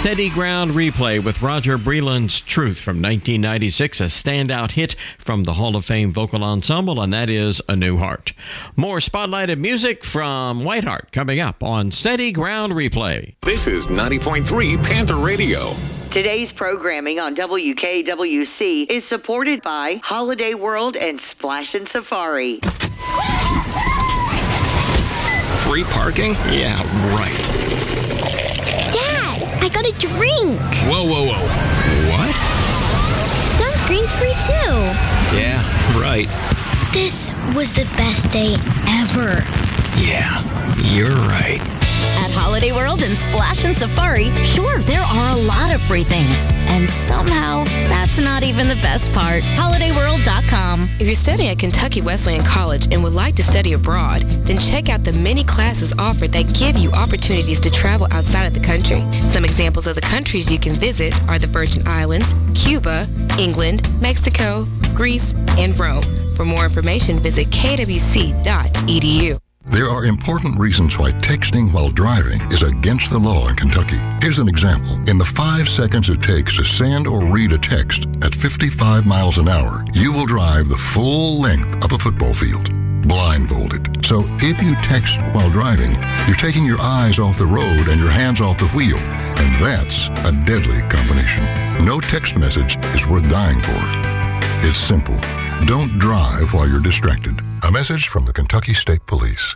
Steady Ground Replay with Roger Breland's Truth from 1996, a standout hit from the Hall of Fame vocal ensemble, and that is A New Heart. More spotlighted music from Whiteheart coming up on Steady Ground Replay. This is 90.3 Panther Radio. Today's programming on WKWC is supported by Holiday World and Splashin' Safari. Free parking? Yeah, right. Dad, I got a drink. Whoa. What? Sunscreen's free too. Yeah, right. This was the best day ever. Yeah, you're right. At Holiday World and Splashin' Safari, sure, there are a lot of free things. And somehow, that's not even the best part. HolidayWorld.com. If you're studying at Kentucky Wesleyan College and would like to study abroad, then check out the many classes offered that give you opportunities to travel outside of the country. Some examples of the countries you can visit are the Virgin Islands, Cuba, England, Mexico, Greece, and Rome. For more information, visit kwc.edu. There are important reasons why texting while driving is against the law in Kentucky. Here's an example. In the 5 seconds it takes to send or read a text at 55 miles an hour, you will drive the full length of a football field, blindfolded. So if you text while driving, you're taking your eyes off the road and your hands off the wheel, and that's a deadly combination. No text message is worth dying for. It's simple. Don't drive while you're distracted. A message from the Kentucky State Police.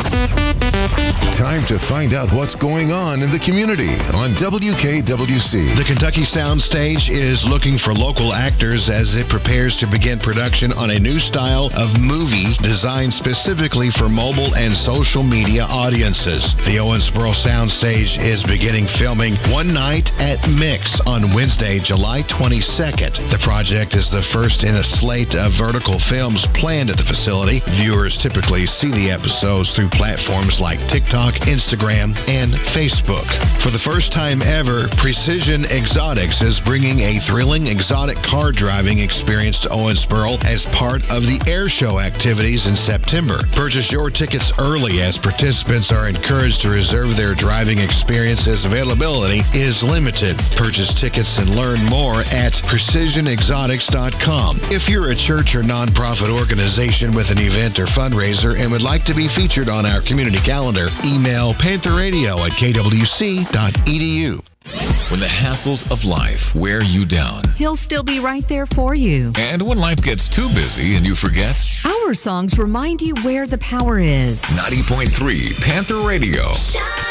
Time to find out what's going on in the community on WKWC. The Kentucky Soundstage is looking for local actors as it prepares to begin production on a new style of movie designed specifically for mobile and social media audiences. The Owensboro Soundstage is beginning filming One Night at Mix on Wednesday, July 22nd. The project is the first in a slate of vertical films planned at the facility. Viewers typically see the episodes through platforms like TikTok, Instagram, and Facebook. For the first time ever, Precision Exotics is bringing a thrilling exotic car driving experience to Owensboro as part of the air show activities in September. Purchase your tickets early as participants are encouraged to reserve their driving experience as availability is limited. Purchase tickets and learn more at precisionexotics.com. If you're a church or nonprofit organization with an event or fundraiser and would like to be featured on our community calendar, email pantherradio@kwc.edu. When the hassles of life wear you down. He'll still be right there for you. And when life gets too busy and you forget. Our songs remind you where the power is. 90.3 Panther Radio.